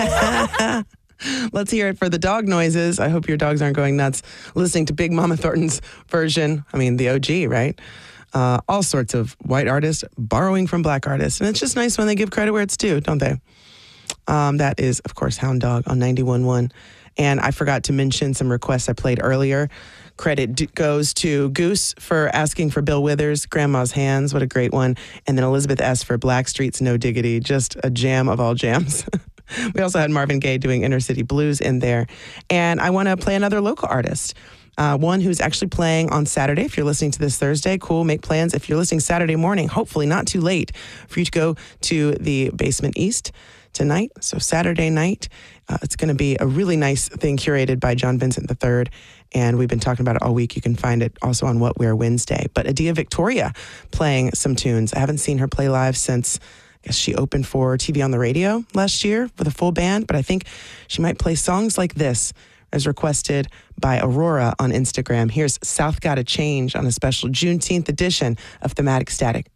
Let's hear it for the dog noises. I hope your dogs aren't going nuts listening to Big Mama Thornton's version. I mean, the OG, right? All sorts of white artists borrowing from black artists. And it's just nice when they give credit where it's due, don't they? That is, of course, Hound Dog on 91.1. And I forgot to mention some requests I played earlier. Credit goes to Goose for asking for Bill Withers, Grandma's Hands. What a great one. And then Elizabeth S. for Blackstreet's No Diggity. Just a jam of all jams. We also had Marvin Gaye doing Inner City Blues in there. And I want to play another local artist. One who's actually playing on Saturday. If you're listening to this Thursday, cool, make plans. If you're listening Saturday morning, hopefully not too late for you to go to the Basement East tonight. So Saturday night, it's going to be a really nice thing curated by John Vincent III. And we've been talking about it all week. You can find it also on What Wear Wednesday. But Adia Victoria playing some tunes. I haven't seen her play live since, I guess she opened for TV on the Radio last year with a full band. But I think she might play songs like this, as requested by Aurora on Instagram. Here's South Gotta Change on a special Juneteenth edition of Thematic Static.